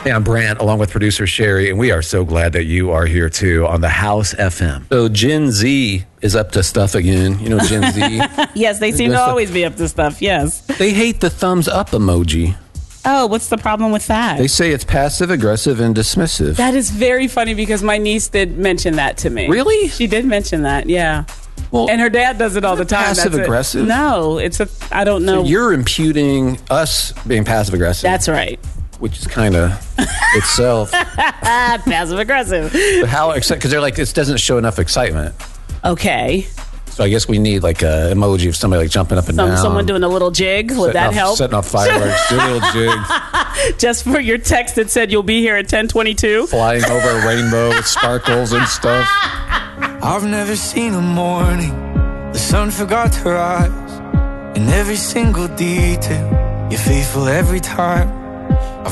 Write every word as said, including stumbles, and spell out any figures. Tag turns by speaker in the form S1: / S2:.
S1: Hey, I'm Brant, along with producer Sherry, and we are so glad that you are here too on the House F M.
S2: So Gen Z is up to stuff again. You know, Gen Z.
S3: Yes, they seem to always be up to stuff. Yes.
S2: They hate the thumbs up emoji.
S3: Oh, what's the problem with that?
S2: They say it's passive aggressive and dismissive.
S3: That is very funny because my niece did mention that to me.
S2: Really?
S3: She did mention that. Yeah.
S2: Well,
S3: and her dad does it all the time.
S2: Passive
S3: That's
S2: aggressive?
S3: It. No, it's a. I don't know.
S2: So you're imputing us being passive aggressive.
S3: That's right.
S2: Which is kind of itself.
S3: Passive aggressive.
S2: But how? Because they're like, this doesn't show enough excitement.
S3: Okay.
S2: So I guess we need like a emoji of somebody like jumping up and
S3: Some,
S2: down.
S3: Someone doing a little jig. Would
S2: setting
S3: that
S2: off,
S3: help?
S2: Setting off fireworks. Do a little jig.
S3: Just for your text that said you'll be here at ten twenty-two.
S2: Flying over a rainbow with sparkles and stuff.
S4: I've never seen a morning the sun forgot to rise. In every single detail, you're faithful every time.